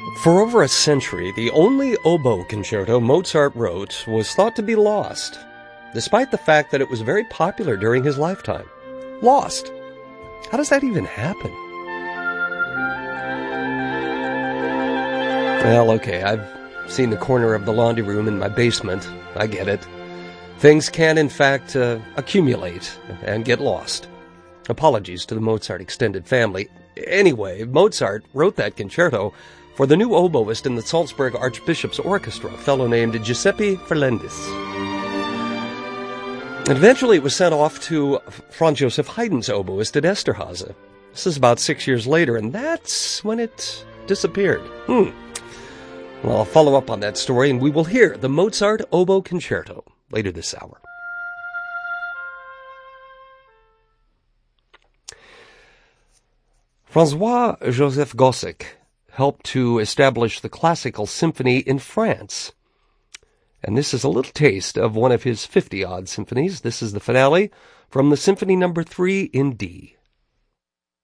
For over a century, the only oboe concerto Mozart wrote was thought to be lost, despite the fact that it was very popular during his lifetime. Lost. How does that even happen? Well, okay, I've seen the corner of the laundry room in my basement. I get it. Things can, in fact, accumulate and get lost. Apologies to the Mozart extended family. Anyway, Mozart wrote that concerto for the new oboist in the Salzburg Archbishop's Orchestra, a fellow named Giuseppe Ferlendis. And eventually it was sent off to Franz Joseph Haydn's oboist at Esterhazy. This is about 6 years later, and that's when it disappeared. Well, I'll follow up on that story, and we will hear the Mozart Oboe Concerto later this hour. Francois-Joseph Gossec helped to establish the classical symphony in France. And this is a little taste of one of his 50-odd symphonies. This is the finale from the Symphony No. 3 in D.